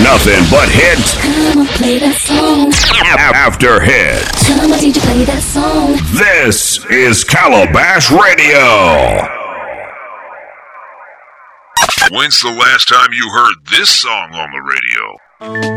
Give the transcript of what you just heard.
Nothing but hits. Come on, play that song. After hits. Come on, DJ, play that song. This is Calabash Radio. When's the last time you heard this song on the radio?